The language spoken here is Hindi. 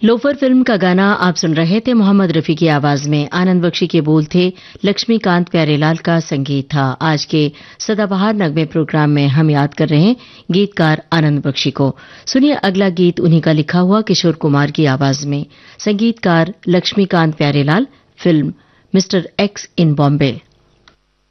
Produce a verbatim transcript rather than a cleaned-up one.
लोफर फिल्म का गाना आप सुन रहे थे मोहम्मद रफी की आवाज में। आनंद बख्शी के बोल थे, लक्ष्मीकांत प्यारेलाल का संगीत था। आज के सदाबहार नगमे प्रोग्राम में हम याद कर रहे हैं गीतकार आनंद बख्शी को। सुनिए अगला गीत उन्हीं का लिखा हुआ किशोर कुमार की आवाज में। संगीतकार Laxmikant Pyarelal, film mister x इन बॉम्बे।